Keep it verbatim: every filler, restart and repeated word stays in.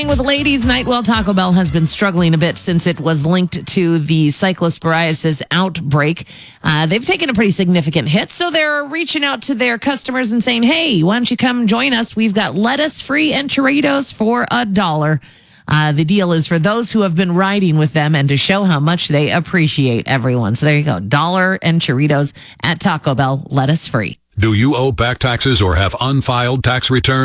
With ladies' night, well, Taco Bell has been struggling a bit since it was linked to the cyclosporiasis outbreak. Uh, they've taken a pretty significant hit, so they're reaching out to their customers and saying, hey, why don't you come join us? We've got lettuce-free enchiladas for a dollar. Uh, the deal is for those who have been riding with them and to show how much they appreciate everyone. So there you go, dollar enchiladas at Taco Bell, lettuce-free. Do you owe back taxes or have unfiled tax returns?